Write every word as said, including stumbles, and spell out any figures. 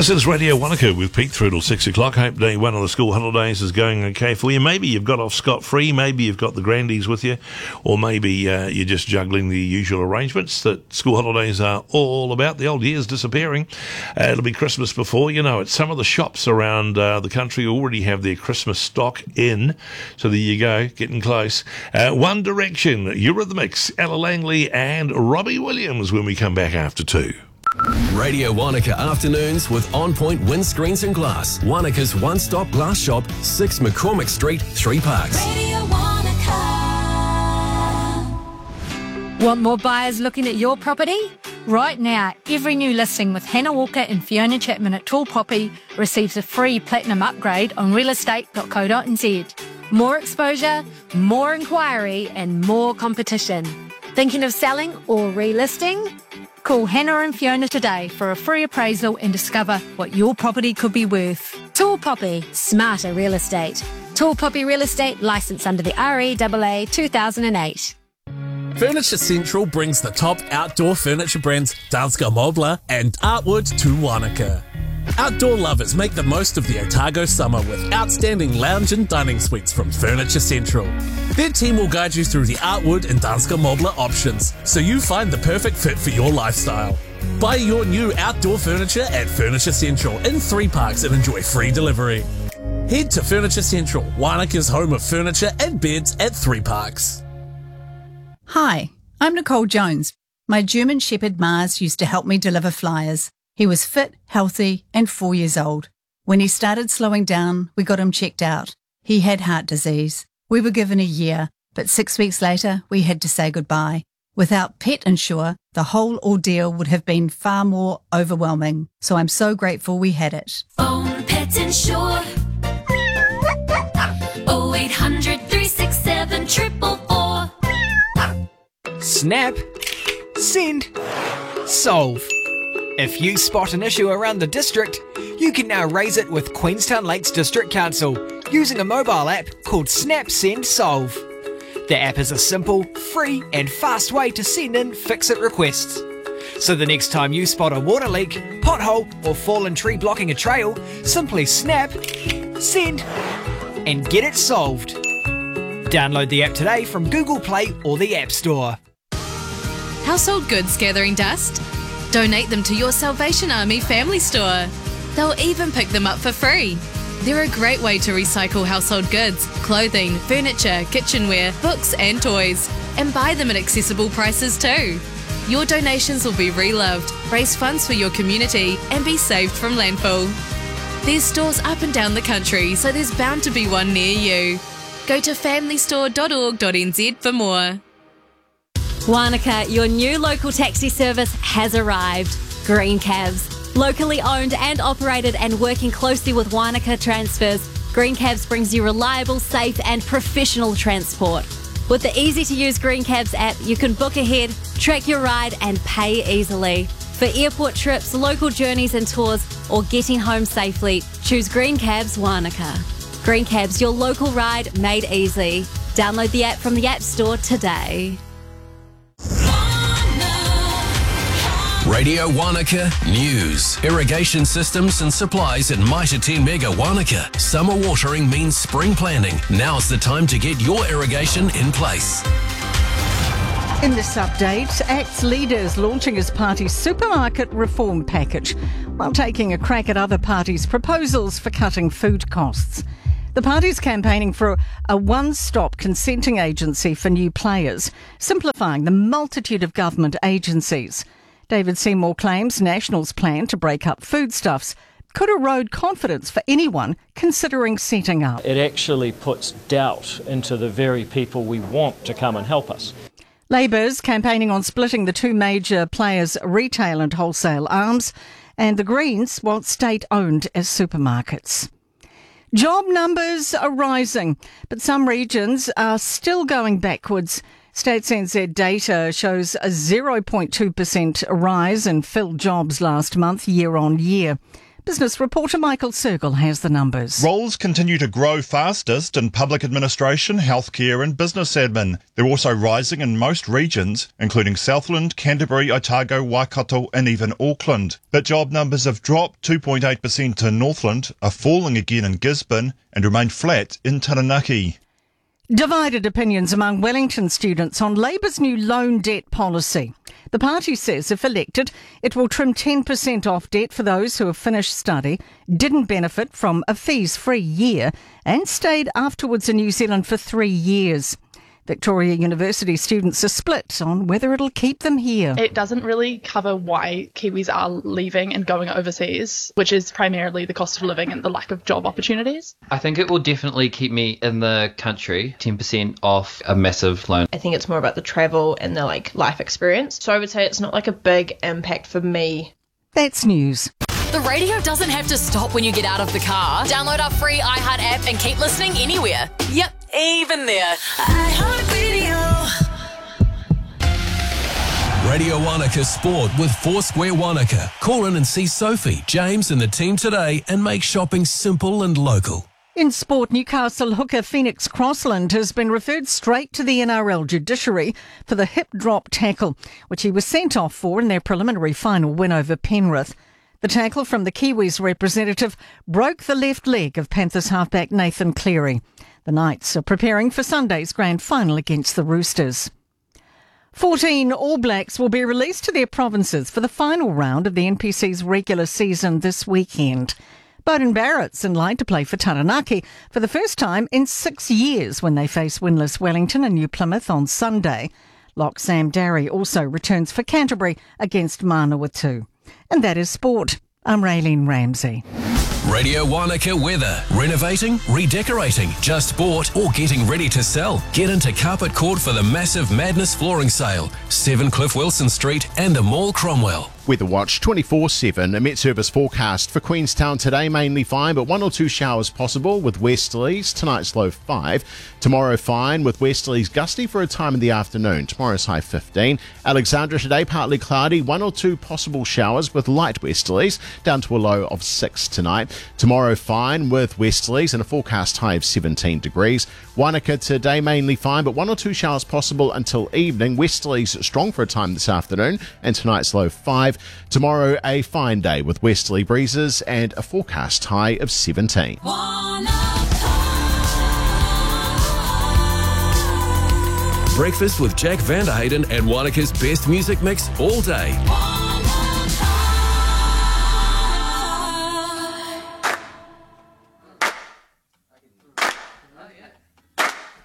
This is Radio Wanaka with Pete through till six o'clock. Hope day one of the school holidays is going okay for you. Maybe you've got off scot-free, maybe you've got the grandies with you, or maybe uh, you're just juggling the usual arrangements that school holidays are all about. The old year's disappearing. Uh, it'll be Christmas before you know it. Some of the shops around uh, the country already have their Christmas stock in, so there you go, getting close. Uh, One Direction, Eurythmics, Ella Langley and Robbie Williams when we come back after two. Radio Wanaka Afternoons with On Point Windscreens and Glass. Wanaka's one-stop glass shop, six McCormick Street, Three Parks. Radio Wanaka. Want more buyers looking at your property? Right now, every new listing with Hannah Walker and Fiona Chapman at Tall Poppy receives a free platinum upgrade on realestate dot co dot n z. More exposure, more inquiry and more competition. Thinking of selling or relisting? Call Hannah and Fiona today for a free appraisal and discover what your property could be worth. Tall Poppy, smarter real estate. Tall Poppy Real Estate, licensed under the R E A A two thousand eight. Furniture Central brings the top outdoor furniture brands Danska Möbler and Artwood to Wanaka. Outdoor lovers make the most of the Otago summer with outstanding lounge and dining suites from Furniture Central. Their team will guide you through the Artwood and Danska Möbler options so you find the perfect fit for your lifestyle. Buy your new outdoor furniture at Furniture Central in Three Parks and enjoy free delivery. Head to Furniture Central, Wanaka's home of furniture and beds at Three Parks. Hi, I'm Nicole Jones. My German Shepherd Mars used to help me deliver flyers. He was fit, healthy, and four years old. When he started slowing down, we got him checked out. He had heart disease. We were given a year, but six weeks later, we had to say goodbye. Without Pet Insure, the whole ordeal would have been far more overwhelming. So I'm so grateful we had it. Phone Pet Insure. oh eight hundred, three six seven, four four four. Snap, send, solve. If you spot an issue around the district, you can now raise it with Queenstown Lakes District Council using a mobile app called Snap Send Solve. The app is a simple, free and fast way to send in fix-it requests. So the next time you spot a water leak, pothole or fallen tree blocking a trail, simply snap, send and get it solved. Download the app today from Google Play or the App Store. Household goods gathering dust? Donate them to your Salvation Army family store. They'll even pick them up for free. They're a great way to recycle household goods, clothing, furniture, kitchenware, books and toys, and buy them at accessible prices too. Your donations will be reloved, raise funds for your community, and be saved from landfill. There's stores up and down the country, so there's bound to be one near you. Go to family store dot org dot n z for more. Wanaka, your new local taxi service has arrived. Green Cabs. Locally owned and operated and working closely with Wanaka Transfers, Green Cabs brings you reliable, safe and professional transport. With the easy-to-use Green Cabs app, you can book ahead, track your ride and pay easily. For airport trips, local journeys and tours, or getting home safely, choose Green Cabs Wanaka. Green Cabs, your local ride made easy. Download the app from the App Store today. Radio Wanaka News. Irrigation systems and supplies at Mitre ten Mega Wanaka. Summer watering means spring planting. Now's the time to get your irrigation in place. In this update, ACT's leaders launching his party's supermarket reform package while taking a crack at other parties' proposals for cutting food costs. The party's campaigning for a one-stop consenting agency for new players, simplifying the multitude of government agencies. David Seymour claims National's plan to break up foodstuffs could erode confidence for anyone considering setting up. It actually puts doubt into the very people we want to come and help us. Labour's campaigning on splitting the two major players' retail and wholesale arms, and the Greens want state-owned as supermarkets. Job numbers are rising, but some regions are still going backwards. Stats N Z data shows a zero point two percent rise in filled jobs last month, year on year. Business reporter Michael Sergel has the numbers. Roles continue to grow fastest in public administration, healthcare and business admin. They're also rising in most regions, including Southland, Canterbury, Otago, Waikato and even Auckland. But job numbers have dropped two point eight percent in Northland, are falling again in Gisborne and remain flat in Taranaki. Divided opinions among Wellington students on Labour's new loan debt policy. The party says if elected, it will trim ten percent off debt for those who have finished study, didn't benefit from a fees-free year and stayed afterwards in New Zealand for three years. Victoria University students are split on whether it'll keep them here. It doesn't really cover why Kiwis are leaving and going overseas, which is primarily the cost of living and the lack of job opportunities. I think it will definitely keep me in the country, ten percent off a massive loan. I think it's more about the travel and the like life experience. So I would say it's not like a big impact for me. That's news. The radio doesn't have to stop when you get out of the car. Download our free iHeart app and keep listening anywhere. Yep, even there. iHeartRadio. Radio Wanaka Sport with Foursquare Wanaka. Call in and see Sophie, James and the team today and make shopping simple and local. In sport, Newcastle hooker Phoenix Crossland has been referred straight to the N R L judiciary for the hip drop tackle, which he was sent off for in their preliminary final win over Penrith. The tackle from the Kiwis representative broke the left leg of Panthers halfback Nathan Cleary. The Knights are preparing for Sunday's grand final against the Roosters. fourteen All Blacks will be released to their provinces for the final round of the N P C's regular season this weekend. Beauden Barrett's in line to play for Taranaki for the first time in six years when they face winless Wellington and New Plymouth on Sunday. Lock Sam Darry also returns for Canterbury against Manawatu. And that is sport. I'm Raylene Ramsey. Radio Wanaka weather. Renovating, redecorating, just bought or getting ready to sell. Get into Carpet Court for the massive Madness flooring sale. seven Cliff Wilson Street and the Mall Cromwell. Weather Watch twenty-four seven. A Met Service forecast for Queenstown today, mainly fine, but one or two showers possible with westerlies. Tonight's low five. Tomorrow fine with westerlies gusty for a time in the afternoon. Tomorrow's high fifteen. Alexandra today partly cloudy, one or two possible showers with light westerlies, down to a low of six tonight. Tomorrow fine with westerlies and a forecast high of seventeen degrees. Wanaka today mainly fine, but one or two showers possible until evening. Westerlies strong for a time this afternoon, and tonight's low five. Tomorrow a fine day with westerly breezes and a forecast high of seventeen. Breakfast with Jack Vanderhayden and Wanaka's best music mix all day.